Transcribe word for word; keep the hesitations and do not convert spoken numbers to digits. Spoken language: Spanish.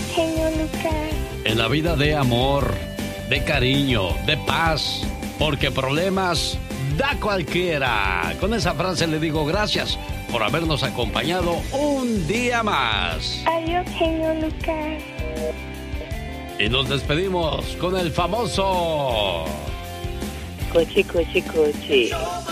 genio Lucas. En la vida de amor, de cariño, de paz, porque problemas da cualquiera. Con esa frase le digo gracias por habernos acompañado un día más. Adiós, genio Lucas. Y nos despedimos con el famoso... Cochi, cochi, cochi.